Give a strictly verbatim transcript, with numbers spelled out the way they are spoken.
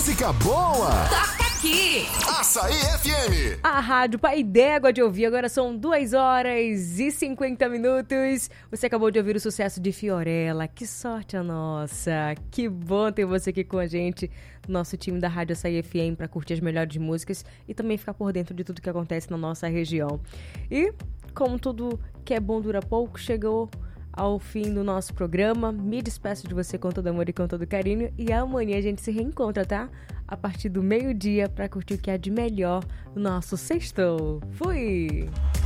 música boa. Toca aqui. Açaí F M. A rádio Pai d'Égua de ouvir. Agora são duas horas e cinquenta minutos. Você acabou de ouvir o sucesso de Fiorella. Que sorte a nossa. Que bom ter você aqui com a gente, nosso time da Rádio Açaí F M, para curtir as melhores músicas e também ficar por dentro de tudo que acontece na nossa região. E, como tudo que é bom dura pouco, chegou ao fim do nosso programa. Me despeço de você com todo amor e com todo carinho. E amanhã a gente se reencontra, tá? A partir do meio-dia para curtir o que há de melhor no nosso Sextou. Fui!